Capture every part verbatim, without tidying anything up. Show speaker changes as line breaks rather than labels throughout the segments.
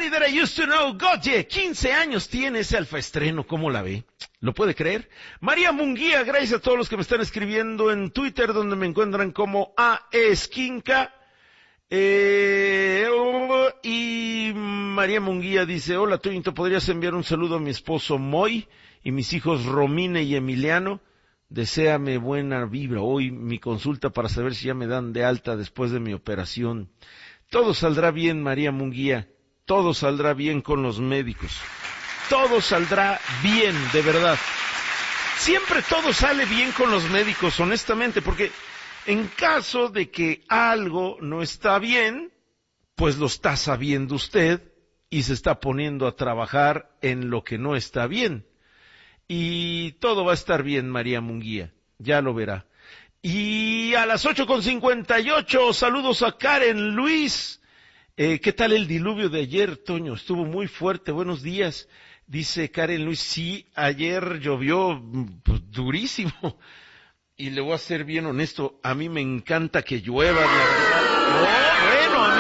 Somebody that I used to know, Gotye, quince años tiene ese alfaestreno, ¿cómo la ve? ¿Lo puede creer? María Munguía, gracias a todos los que me están escribiendo en Twitter, donde me encuentran como A Esquinca. Eh, y María Munguía dice, hola Toñito, ¿podrías enviar un saludo a mi esposo Moy y mis hijos Romine y Emiliano? Deséame buena vibra hoy, mi consulta para saber si ya me dan de alta después de mi operación. Todo saldrá bien, María Munguía, todo saldrá bien con los médicos. Todo saldrá bien, de verdad. Siempre todo sale bien con los médicos, honestamente, porque en caso de que algo no está bien, pues lo está sabiendo usted y se está poniendo a trabajar en lo que no está bien. Y todo va a estar bien, María Munguía, ya lo verá. Y a las ocho con cincuenta y ocho, saludos a Karen Luis. Eh, ¿Qué tal el diluvio de ayer, Toño? Estuvo muy fuerte, buenos días. Dice Karen Luis, sí, ayer llovió pues, durísimo. Y le voy a ser bien honesto, a mí me encanta que llueva, de verdad. Oh, bueno, a mí.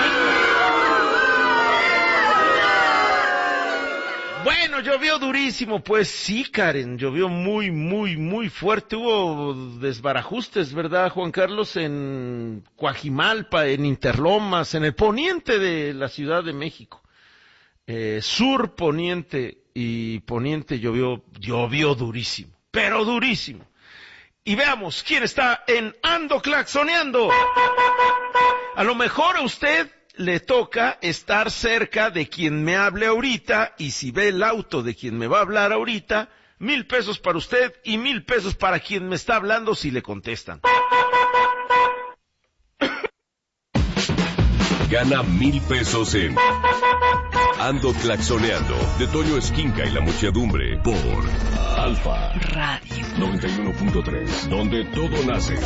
Bueno, llovió durísimo, pues sí, Karen, llovió muy, muy, muy fuerte. Hubo desbarajustes, ¿verdad, Juan Carlos? En Coajimalpa, en Interlomas, en el poniente de la Ciudad de México. Eh, sur, poniente y poniente llovió, llovió durísimo, pero durísimo. Y veamos quién está en Ando Claxoneando. A lo mejor a usted le toca estar cerca de quien me hable ahorita, y si ve el auto de quien me va a hablar ahorita, mil pesos para usted y mil pesos para quien me está hablando si le contestan.
Gana mil pesos en Ando Claxoneando, de Toño Esquinca y la muchedumbre, por Alfa Radio noventa y uno punto tres, donde todo nace.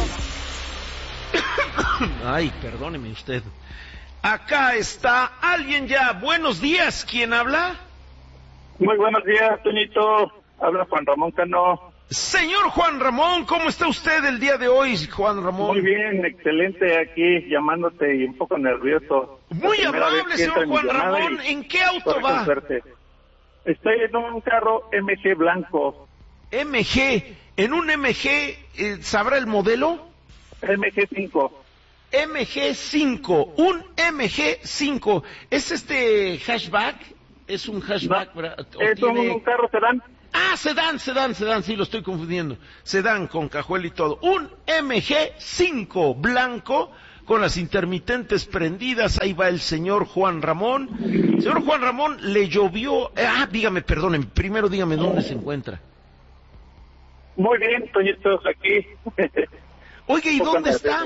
Ay, perdóneme usted. Acá está alguien ya. Buenos días, ¿quién habla?
Muy buenos días, Toñito. Habla Juan Ramón Cano.
Señor Juan Ramón, ¿cómo está usted el día de hoy, Juan Ramón?
Muy bien, excelente, aquí llamándote y un poco nervioso.
Muy amable, señor Juan Ramón. ¿En qué auto va?
Estoy en un carro M G blanco.
M G, ¿en un M G eh, sabrá el modelo?
M G cinco.
M G cinco, un M G cinco. ¿Es este hatchback? ¿Es un hatchback?
No, es tiene... un, un carro sedán.
Ah, sedán, sedán, sedán, sí, lo estoy confundiendo. Sedán con cajuela y todo. Un M G cinco blanco con las intermitentes prendidas. Ahí va el señor Juan Ramón. Señor Juan Ramón, le llovió... Ah, dígame, perdóneme, primero dígame dónde se encuentra.
Muy bien, Toñito, aquí.
Oiga, ¿y dónde está?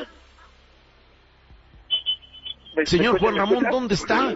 Señor Juan Ramón, ¿dónde está?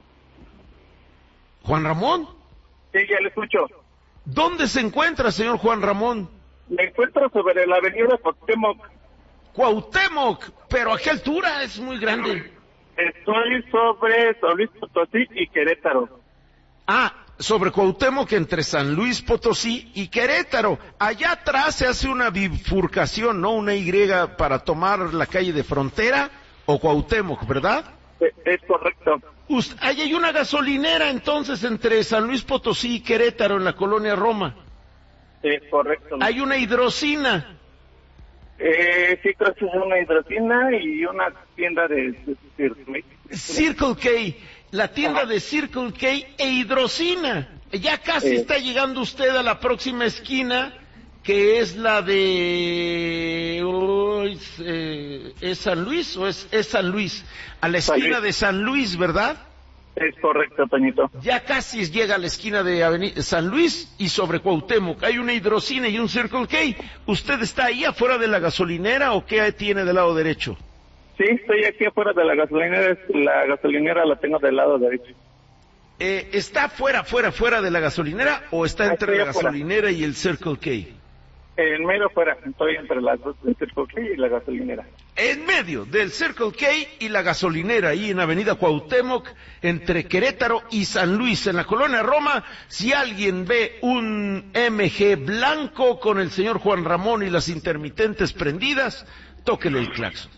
¿Juan Ramón?
Sí, ya le escucho.
¿Dónde se encuentra, señor Juan Ramón?
Me encuentro sobre la avenida Cuauhtémoc.
Cuauhtémoc, pero ¿a qué altura? Es muy grande.
Estoy sobre San Luis Potosí y Querétaro.
Ah, sobre Cuauhtémoc entre San Luis Potosí y Querétaro. Allá atrás se hace una bifurcación, ¿no? Una Y para tomar la calle de Frontera o Cuauhtémoc, ¿verdad?
Es correcto.
Ust- ahí hay una gasolinera entonces entre San Luis Potosí y Querétaro en la colonia Roma.
Es correcto.
Hay una hidrocina.
Eh, sí, creo que es una hidrocina y una tienda de Circle K.
Circle K, la tienda de Circle K e hidrocina. Ya casi
eh.
está llegando usted a la próxima esquina, que es la de... Oh, es, eh, ¿es San Luis o es, es San Luis? A la esquina de San Luis, ¿verdad?
Es correcto, Toñito.
Ya casi llega a la esquina de Avenida San Luis y sobre Cuauhtémoc. Hay una hidrocina y un Circle K. ¿Usted está ahí afuera de la gasolinera o qué tiene del lado derecho?
Sí, estoy aquí afuera de la gasolinera. La gasolinera la tengo del lado derecho.
Eh, ¿Está fuera, fuera, fuera de la gasolinera o está entre la gasolinera y el Circle K?
En medio fuera, estoy entre las dos, el Circle K y la gasolinera.
En medio del Circle K y la gasolinera, ahí en Avenida Cuauhtémoc, entre Querétaro y San Luis, en la colonia Roma. Si alguien ve un M G blanco con el señor Juan Ramón y las intermitentes prendidas, tóquele el claxon.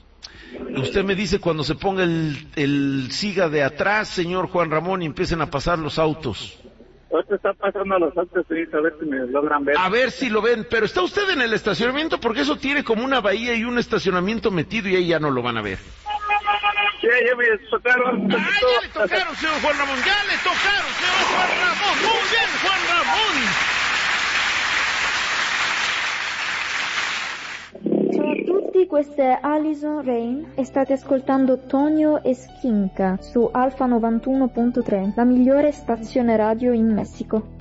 Usted me dice cuando se ponga el, el siga de atrás, señor Juan Ramón, y empiecen a pasar los autos.
Ahorita está pasando los autos, sí, a ver si me logran ver.
A ver si lo ven, pero ¿está usted en el estacionamiento? Porque eso tiene como una bahía y un estacionamiento metido y ahí ya no lo van a ver.
Sí, ya me tocaron.
¡Ah, ya le tocaron, señor Juan Ramón! ¡Ya le tocaron, señor Juan Ramón! ¡Muy bien, Juan Ramón!
Ciao a tutti, questa è Alison Rain e state ascoltando Tonio e Skinka su Alfa novantuno punto tre, la migliore stazione radio in Messico.